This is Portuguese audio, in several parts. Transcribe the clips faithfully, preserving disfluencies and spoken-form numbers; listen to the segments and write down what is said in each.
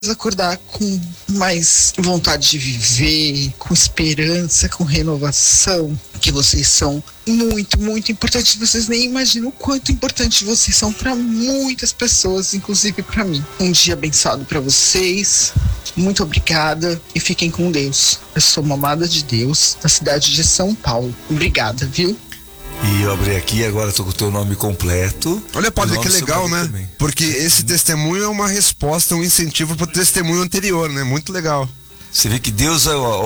acordar com mais vontade de viver, com esperança, com renovação, que vocês são muito, muito importantes. Vocês nem imaginam o quanto importantes vocês são para muitas pessoas, inclusive para mim. Um dia abençoado para vocês. Muito obrigada e fiquem com Deus. Eu sou uma amada de Deus, da cidade de São Paulo. Obrigada, viu? E eu abri aqui, agora tô com o teu nome completo. Olha, padre, que legal, né? Também. Porque esse testemunho é uma resposta, um incentivo pro testemunho anterior, né? Muito legal. Você vê que Deus,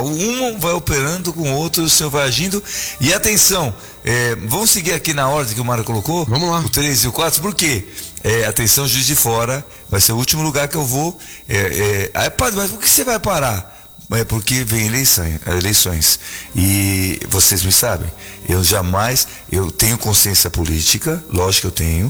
um vai operando com o outro, o Senhor vai agindo. E atenção, é, vamos seguir aqui na ordem que o Mário colocou? Vamos lá. O três e o quatro, por quê? É, atenção, Juiz de Fora, vai ser o último lugar que eu vou. É, é, aí, padre, mas por que você vai parar? É porque vem eleições, eleições e vocês me sabem, eu jamais, eu tenho consciência política, lógico que eu tenho,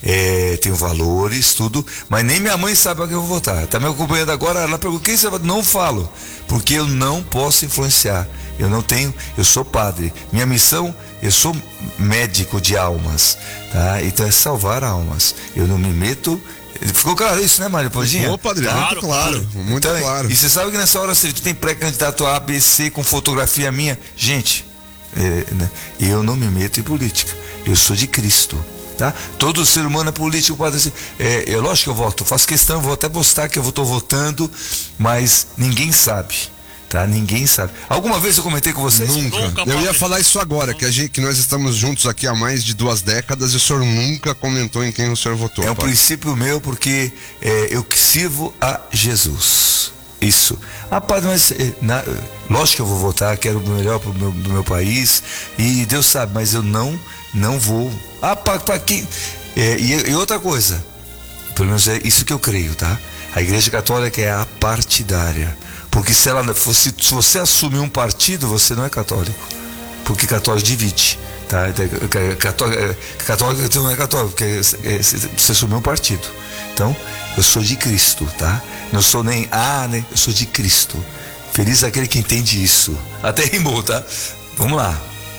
é, tenho valores, tudo, mas nem minha mãe sabe a que eu vou votar. Tá me acompanhando agora, ela pergunta, quem você vai? Não falo, porque eu não posso influenciar, eu não tenho, eu sou padre, minha missão, eu sou médico de almas, tá? Então é salvar almas, eu não me meto. Ficou claro isso, né, Mário Pandinha? Ô, padre, tá? muito claro, muito então, claro. E você sabe que nessa hora você tem pré-candidato A, B, C com fotografia minha? Gente, é, né, eu não me meto em política, eu sou de Cristo, tá? Todo ser humano é político, padre. É, é lógico que eu voto, faço questão, vou até postar que eu estou votando, mas ninguém sabe. Tá? Ninguém sabe. Alguma vez eu comentei com vocês? Nunca. nunca eu ia falar isso agora, que, a gente, que nós estamos juntos aqui há mais de duas décadas e o senhor nunca comentou em quem o senhor votou. É um pai. princípio meu, porque é, eu sirvo a Jesus. Isso. Ah, padre, mas é, na, lógico que eu vou votar, quero o melhor pro meu, do meu país, e Deus sabe, mas eu não, não vou. Ah, para quem? É, e, e outra coisa, pelo menos é isso que eu creio, tá? A Igreja Católica é apartidária. Porque se ela fosse, se você assumir um partido, você não é católico. Porque católico divide, tá? Católico, católico não é católico, porque você assumiu um partido. Então, eu sou de Cristo, tá? Não sou nem A, nem, eu sou de Cristo. Feliz aquele que entende isso. Até rimou, tá? Vamos lá.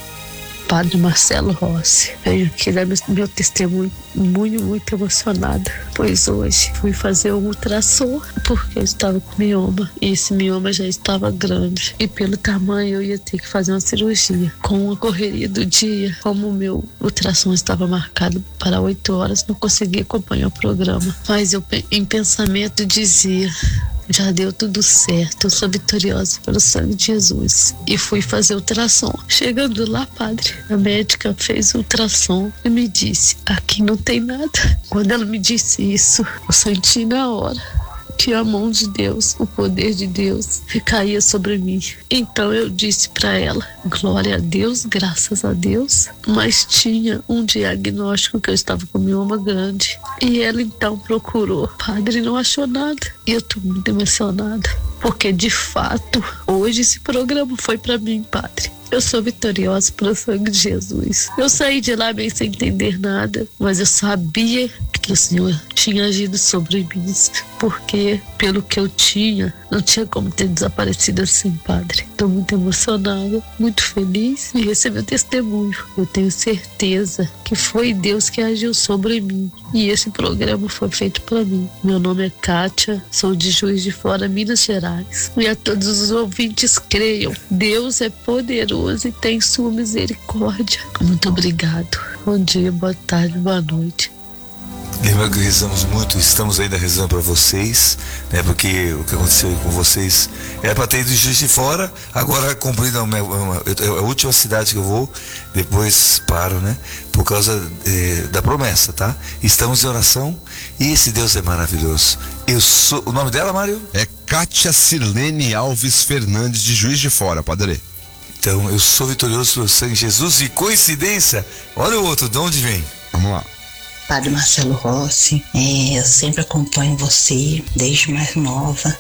Padre Marcelo Rossi, venho aqui dar meu, meu testemunho muito, muito emocionada, pois hoje fui fazer um ultrassom porque eu estava com mioma e esse mioma já estava grande e pelo tamanho eu ia ter que fazer uma cirurgia. Com a correria do dia, como o meu ultrassom estava marcado para oito horas, não consegui acompanhar o programa, mas eu em pensamento dizia: já deu tudo certo, eu sou vitoriosa pelo sangue de Jesus. E fui fazer ultrassom. Chegando lá, padre, a médica fez ultrassom e me disse: aqui não tem nada. Quando ela me disse isso, eu senti na hora que a mão de Deus, o poder de Deus recaía sobre mim. Então eu disse para ela: glória a Deus, graças a Deus. Mas tinha um diagnóstico que eu estava com mioma grande. E ela então procurou. Padre, não achou nada. E eu tô muito emocionada, porque de fato hoje esse programa foi para mim, padre. Eu sou vitoriosa pelo sangue de Jesus. Eu saí de lá bem sem entender nada, mas eu sabia que o Senhor tinha agido sobre mim, porque pelo que eu tinha, não tinha como ter desaparecido assim, padre. Estou muito emocionada, muito feliz e receber o testemunho. Eu tenho certeza que foi Deus que agiu sobre mim e esse programa foi feito para mim. Meu nome é Kátia, sou de Juiz de Fora, Minas Gerais. E a todos os ouvintes, creiam, Deus é poderoso e tem sua misericórdia. Muito obrigado. Bom dia, boa tarde, boa noite. Lembra que rezamos muito, estamos ainda rezando para vocês, né? Porque o que aconteceu aí com vocês era para ter ido de Juiz de Fora, agora cumprindo a, minha, a última cidade que eu vou, depois paro, né? Por causa eh, da promessa, tá? Estamos em oração e esse Deus é maravilhoso. Eu sou, o nome dela, Mário? É Kátia Silene Alves Fernandes, de Juiz de Fora, padre. Então, eu sou vitorioso pelo sangue de Jesus e coincidência, olha o outro, de onde vem? Vamos lá. Padre Marcelo Rossi, é, eu sempre acompanho você desde mais nova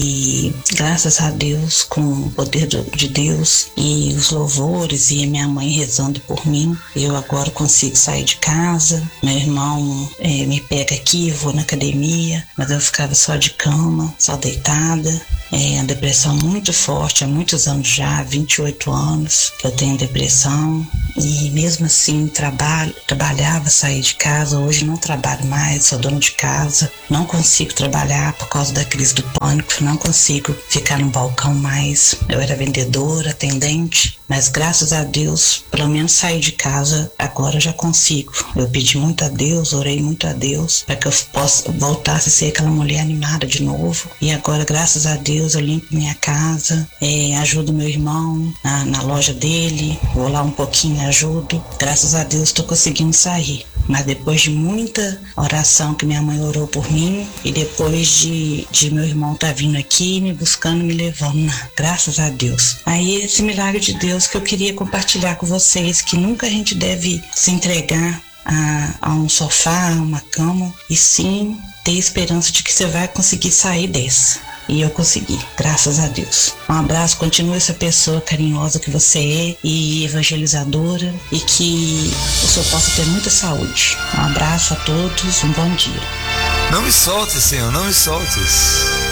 e graças a Deus, com o poder de Deus e os louvores e a minha mãe rezando por mim, eu agora consigo sair de casa. Meu irmão é, me pega aqui, eu vou na academia, mas eu ficava só de cama, só deitada. é uma depressão muito forte, há muitos anos já, vinte e oito anos que eu tenho depressão, e mesmo assim trabalho, trabalhava, saí de casa, hoje não trabalho mais, sou dona de casa, não consigo trabalhar por causa da crise do pânico, não consigo ficar no balcão mais, eu era vendedora, atendente, mas graças a Deus, pelo menos saí de casa, agora eu já consigo. Eu pedi muito a Deus, orei muito a Deus, para que eu possa voltar a ser aquela mulher animada de novo. E agora, graças a Deus, eu limpo minha casa, é, ajudo meu irmão na, na loja dele, vou lá um pouquinho, ajudo. Graças a Deus, estou conseguindo sair. Mas depois de muita oração que minha mãe orou por mim, e depois de, de meu irmão estar tá vindo aqui, me buscando, me levando, graças a Deus. Aí esse milagre de Deus que eu queria compartilhar com vocês, que nunca a gente deve se entregar a, a um sofá, a uma cama, e sim ter esperança de que você vai conseguir sair dessa. E eu consegui, graças a Deus. Um abraço, continue essa pessoa carinhosa que você é e evangelizadora, e que o senhor possa ter muita saúde. Um abraço a todos, um bom dia. Não me soltes, Senhor, não me soltes.